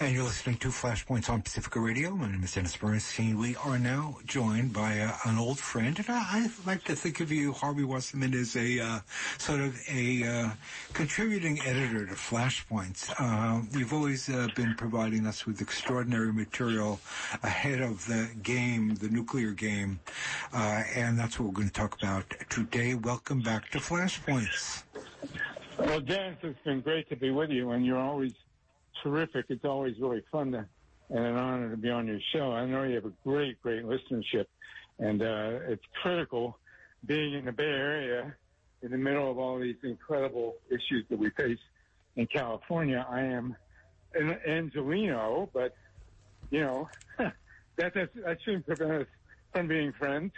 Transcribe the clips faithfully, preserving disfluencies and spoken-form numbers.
And you're listening to Flashpoints on Pacifica Radio. My name is Dennis Bernstein. We are now joined by uh, an old friend, and I, I like to think of you, Harvey Wasserman, as a uh, sort of a uh, contributing editor to Flashpoints. Uh, you've always uh, been providing us with extraordinary material ahead of the game, the nuclear game, uh, and that's what we're going to talk about today. Welcome back to Flashpoints. Well, Dennis, it's been great to be with you, and you're always terrific. It's always really fun to, and an honor to be on your show. I know you have a great, great listenership, and uh, it's critical being in the Bay Area in the middle of all these incredible issues that we face in California. I am an Angelino, but, you know, that, that's, that shouldn't prevent us from being friends.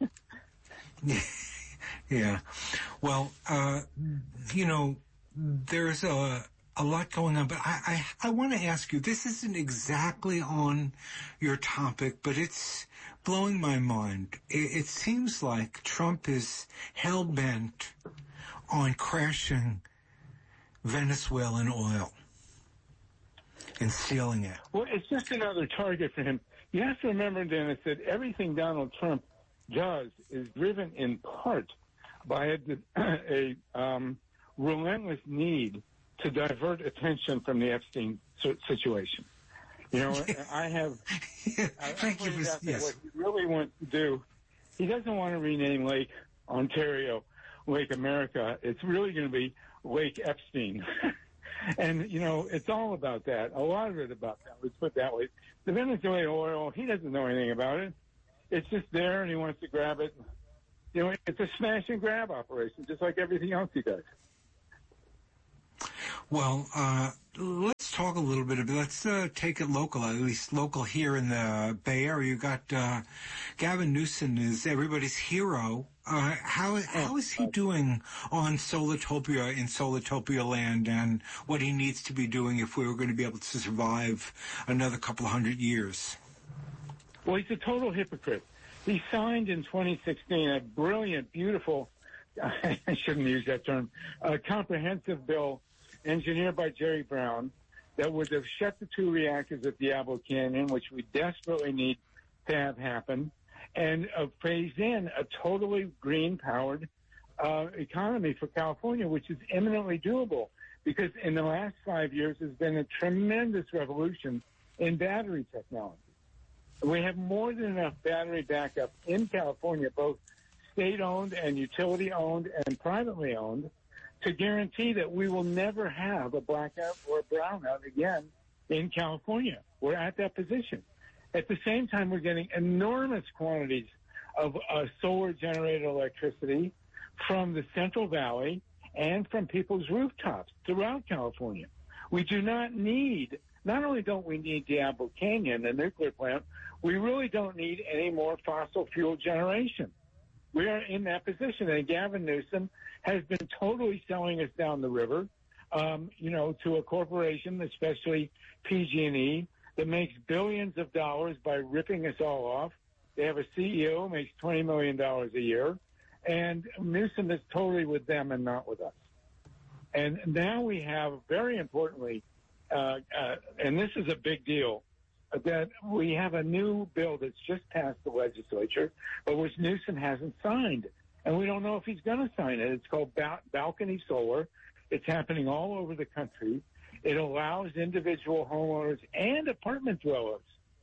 Yeah. Well, uh, you know, there's a... a lot going on, but I, I, I want to ask you, this isn't exactly on your topic, but it's blowing my mind. It, it seems like Trump is hell-bent on crashing Venezuelan oil and stealing it. Well, it's just another target for him. You have to remember, Dennis, that everything Donald Trump does is driven in part by a, a um, relentless need to divert attention from the Epstein situation. You know, I have... yeah, thank you for... Yes. What he really wants to do, he doesn't want to rename Lake Ontario Lake America. It's really going to be Lake Epstein. And, you know, it's all about that. A lot of it about that. Let's put it that way. The Venezuelan oil, he doesn't know anything about it. It's just there, and he wants to grab it. You know, it's a smash and grab operation, just like everything else he does. Well, uh, let's talk a little bit about, let's uh, take it local, at least local here in the Bay Area. You got uh, Gavin Newsom is everybody's hero. Uh, how how is he doing on Solartopia in Solartopia land, and what he needs to be doing if we were going to be able to survive another couple of hundred years? Well, he's a total hypocrite. He signed in twenty sixteen a brilliant, beautiful, I shouldn't use that term, a comprehensive bill engineered by Jerry Brown that would have shut the two reactors at Diablo Canyon, which we desperately need to have happen, and uh, phase in a totally green-powered uh, economy for California, which is eminently doable because in the last five years there's been a tremendous revolution in battery technology. We have more than enough battery backup in California, both state-owned and utility-owned and privately owned, to guarantee that we will never have a blackout or a brownout again in California. We're at that position. At the same time, we're getting enormous quantities of uh, solar-generated electricity from the Central Valley and from people's rooftops throughout California. We do not need, not only don't we need Diablo Canyon, the nuclear plant, we really don't need any more fossil fuel generation. We are in that position, and Gavin Newsom has been totally selling us down the river, um, you know, to a corporation, especially P G and E, that makes billions of dollars by ripping us all off. They have a C E O who makes twenty million dollars a year, and Newsom is totally with them and not with us. And now we have, very importantly, uh, uh, and this is a big deal, that we have a new bill that's just passed the legislature, but which Newsom hasn't signed. And we don't know if he's going to sign it. It's called ba- Balcony Solar. It's happening all over the country. It allows individual homeowners and apartment dwellers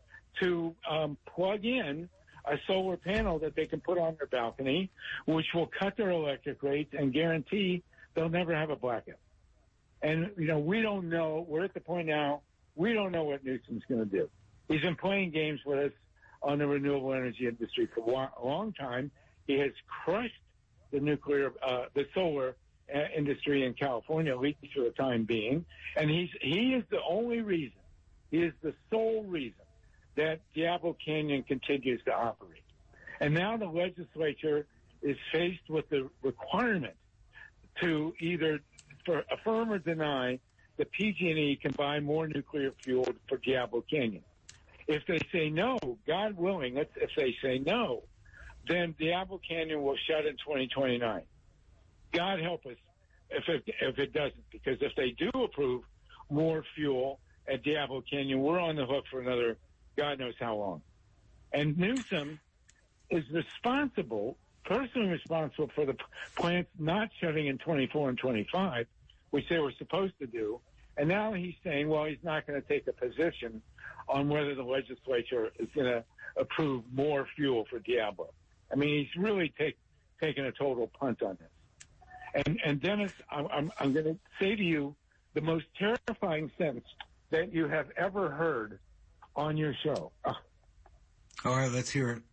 to um, plug in a solar panel that they can put on their balcony, which will cut their electric rates and guarantee they'll never have a blackout. And, you know, we don't know. We're at the point now, we don't know what Newsom's going to do. He's been playing games with us on the renewable energy industry for a long time. He has crushed the nuclear, uh, the solar uh, industry in California, at least for the time being. And he's, he is the only reason, he is the sole reason that Diablo Canyon continues to operate. And now the legislature is faced with the requirement to either for affirm or deny that P G and E can buy more nuclear fuel for Diablo Canyon. If they say no, God willing, let's, if they say no, then Diablo Canyon will shut in twenty twenty-nine. God help us if it, if it doesn't, because if they do approve more fuel at Diablo Canyon, we're on the hook for another God knows how long. And Newsom is responsible, personally responsible for the p- plants not shutting in twenty-four and twenty-five, which they were supposed to do. And now he's saying, well, he's not going to take a position on whether the legislature is going to approve more fuel for Diablo. I mean, he's really take, taken a total punt on this. And, and Dennis, I'm, I'm, I'm going to say to you the most terrifying sentence that you have ever heard on your show. Oh. All right, let's hear it.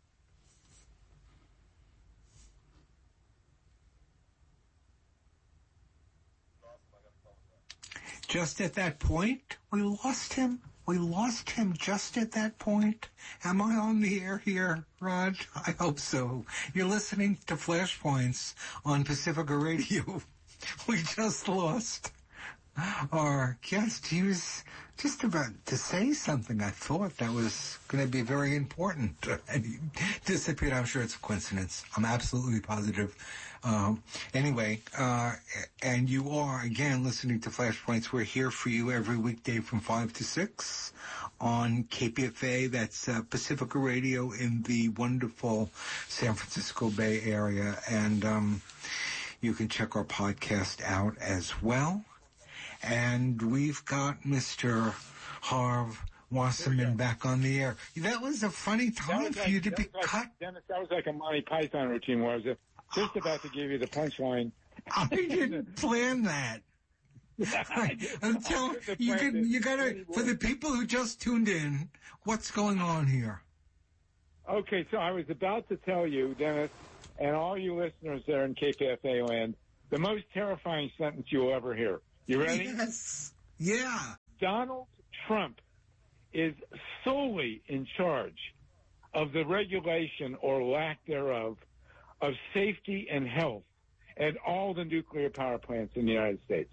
Just at that point, we lost him. We lost him just at that point. Am I on the air here, Rod? I hope so. You're listening to Flashpoints on Pacifica Radio. We just lost our guest. He was just about to say something, I thought, that was going to be very important. And he disappeared. I'm sure it's a coincidence. I'm absolutely positive. Um, anyway, uh, and you are, again, listening to Flashpoints. We're here for you every weekday from five to six on K P F A. That's uh, Pacifica Radio in the wonderful San Francisco Bay Area. And um, you can check our podcast out as well. And we've got Mister Harv Wasserman back on the air. That was a funny time for like, you to be like, cut. Dennis, that was like a Monty Python routine where I was just about to give you the punchline. I didn't plan that. I'm telling you, can, you gotta, for the people who just tuned in, what's going on here? Okay, so I was about to tell you, Dennis, and all you listeners there in K P F A land, the most terrifying sentence you'll ever hear. You ready? Yes. Yeah. Donald Trump is solely in charge of the regulation or lack thereof of safety and health at all the nuclear power plants in the United States.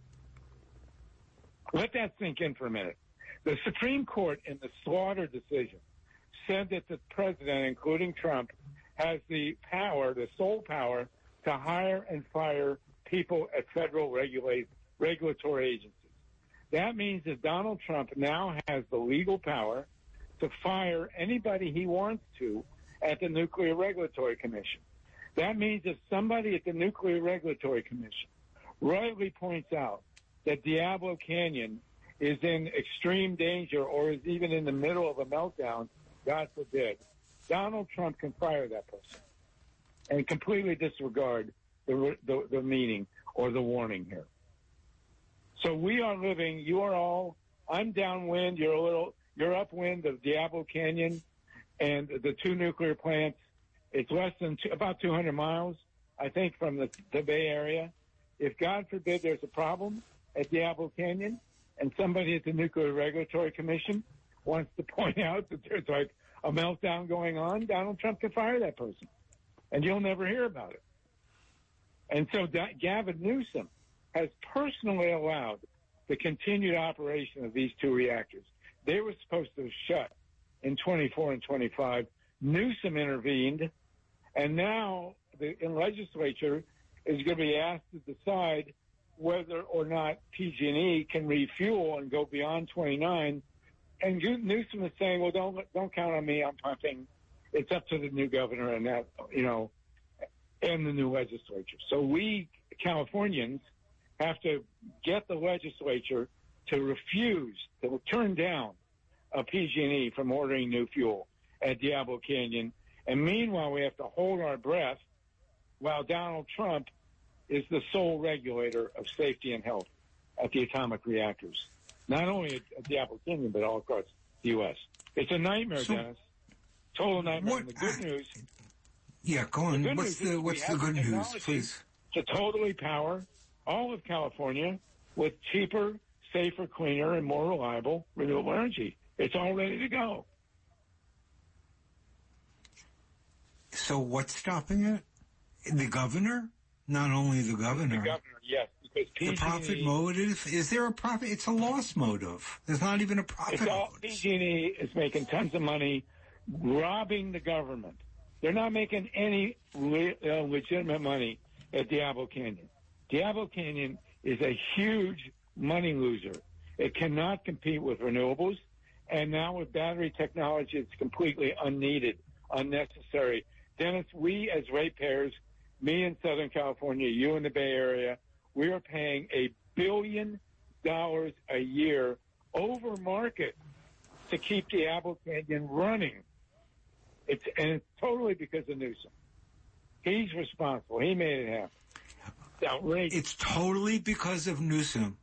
Let that sink in for a minute. The Supreme Court in the Slaughter decision said that the president, including Trump, has the power, the sole power, to hire and fire people at federal regulate, regulatory agencies. That means that Donald Trump now has the legal power to fire anybody he wants to at the Nuclear Regulatory Commission. That means if somebody at the Nuclear Regulatory Commission rightly points out that Diablo Canyon is in extreme danger or is even in the middle of a meltdown, God forbid, Donald Trump can fire that person and completely disregard the, the, the meaning or the warning here. So we are living, you are all, I'm downwind, you're a little, you're upwind of Diablo Canyon and the two nuclear plants. It's less than two, about two hundred miles, I think, from the, the Bay Area. If, God forbid, there's a problem at Diablo Canyon and somebody at the Nuclear Regulatory Commission wants to point out that there's like a meltdown going on, Donald Trump can fire that person. And you'll never hear about it. And so da- Gavin Newsom has personally allowed the continued operation of these two reactors. They were supposed to shut in twenty-four and twenty-five. Newsom intervened, and now the in legislature is going to be asked to decide whether or not P G and E can refuel and go beyond twenty-nine. And Newsom is saying, well, don't don't count on me. I'm punting. It's up to the new governor and that, you know, and the new legislature. So we Californians have to get the legislature to refuse, to turn down a P G and E from ordering new fuel at Diablo Canyon. And meanwhile, we have to hold our breath while Donald Trump is the sole regulator of safety and health at the atomic reactors, not only at, at Diablo Canyon, but all across the U S. It's a nightmare, so, Dennis. Total nightmare. What, and the good I, news. Yeah, go on. The what's the what's the good news, please? To totally power all of California with cheaper, safer, cleaner, and more reliable renewable energy. It's all ready to go. So what's stopping it? The governor? Not only the governor. The governor, yes. Because P G and E, the profit motive? Is there a profit? It's a loss motive. There's not even a profit it's all, motive. P G and E is making tons of money robbing the government. They're not making any le- uh, legitimate money at Diablo Canyon. Diablo Canyon is a huge money loser, It cannot compete with renewables. And now with battery technology, it's completely unneeded, unnecessary. Dennis, we as ratepayers, me in Southern California, you in the Bay Area, we are paying a billion dollars a year over market to keep the Apple Canyon running. It's and it's totally because of Newsom. He's responsible. He made it happen. It's outrageous. It's totally because of Newsom.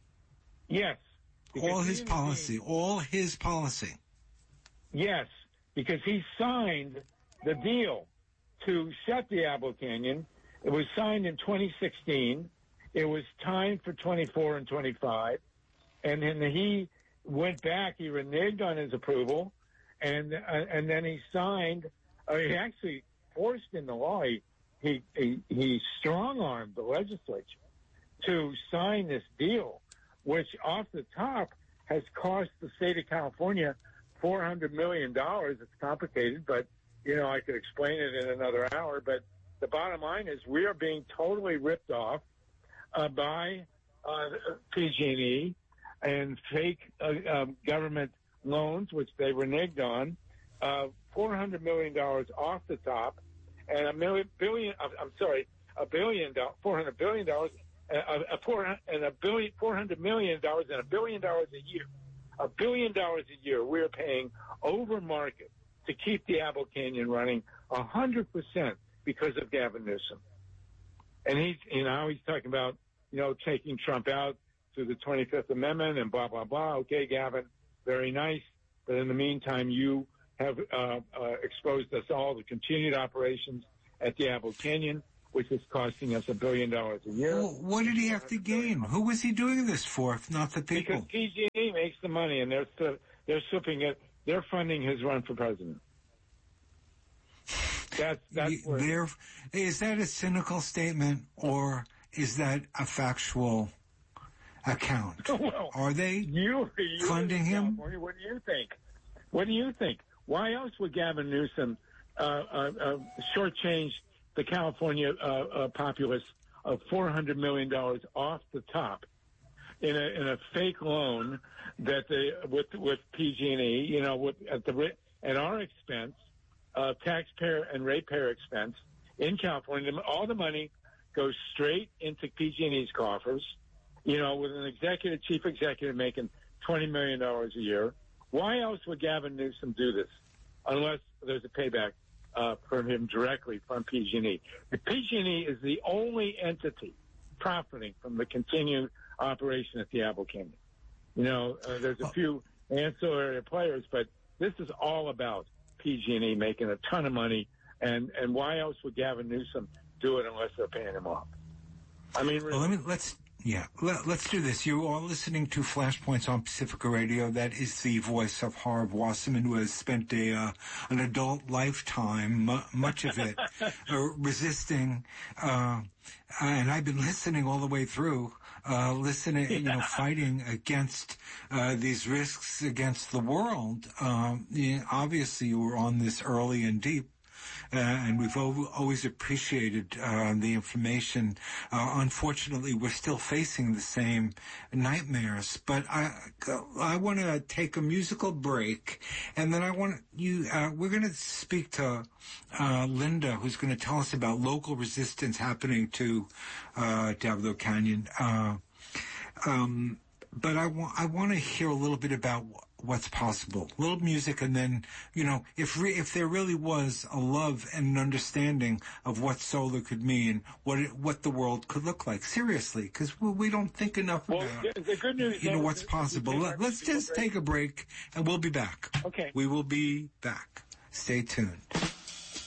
Yes. All his policy. All his policy. Yes, because he signed the deal to shut the Apple Canyon. It was signed in twenty sixteen. It was timed for twenty-four and twenty-five. And then he went back. He reneged on his approval. And uh, and then he signed. Uh, he actually forced in the law. He, he, he, he strong-armed the legislature to sign this deal, which off the top has cost the state of California four hundred million dollars. It's complicated, but, you know, I could explain it in another hour. But the bottom line is we are being totally ripped off uh, by uh, P G and E and fake uh, um, government loans, which they reneged on, uh, four hundred million dollars off the top, and a million, billion, I'm sorry, a billion, four hundred billion dollars, a, a four, and a billion, four hundred million dollars and a billion dollars a year. A billion dollars a year we're paying over market to keep the Apple Canyon running a hundred percent because of Gavin Newsom. And he's, you know, he's talking about, you know, taking Trump out through the twenty-fifth Amendment and blah, blah, blah. Okay, Gavin, very nice. But in the meantime, you have uh, uh, exposed us all to continued operations at the Apple Canyon, which is costing us a billion dollars a year. Well, what did he have to gain? Who was he doing this for, if not the people? Because P G and E makes the money, and they're they're slipping it. They're funding his run for president. That's that's where They're, is that a cynical statement, or is that a factual account? Well, Are they you, you funding him? What do you think? What do you think? Why else would Gavin Newsom uh, uh, uh, shortchange the California uh, uh, populace of four hundred million dollars off the top in a in a fake loan that they with with P G and E, you know, with at the at our expense, uh, taxpayer and ratepayer expense in California? All the money goes straight into P G and E's coffers. You know, with an executive, chief executive making twenty million dollars a year. Why else would Gavin Newsom do this? Unless there's a payback uh, from him directly from P G and E. The P G and E is the only entity profiting from the continued operation at the Apple Canyon. You know, uh, there's a few ancillary players, but this is all about P G and E making a ton of money. And, and why else would Gavin Newsom do it unless they're paying him off? I mean, really. Well, let me, let's, yeah, Let, let's do this. You are listening to Flashpoints on Pacifica Radio. That is the voice of Harv Wasserman, who has spent a, uh, an adult lifetime, m- much of it, uh, resisting, uh, and I've been listening all the way through, uh, listening, you know, fighting against, uh, these risks against the world. Um, you know, obviously you were on this early and deep. Uh, and we've o- always appreciated uh, the information. Uh, unfortunately, we're still facing the same nightmares. But I, I want to take a musical break, and then I want you. Uh, we're going to speak to uh, Linda, who's going to tell us about local resistance happening to uh, Diablo Canyon. Uh, um, but I want I want to hear a little bit about what's possible. A little music, and then, you know, if re- if there really was a love and an understanding of what solar could mean, what it, what the world could look like, seriously, because we, we don't think enough well, about, the good news, you know, what's possible. Let, let's just take a break, and we'll be back. Okay. We will be back. Stay tuned.